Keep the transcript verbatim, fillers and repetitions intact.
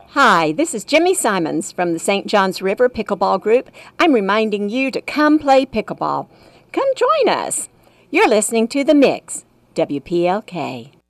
Hi, this is Jimmy Simons from the Saint Johns River Pickleball Group. I'm reminding you to come play pickleball. Come join us. You're listening to The Mix, W P L K.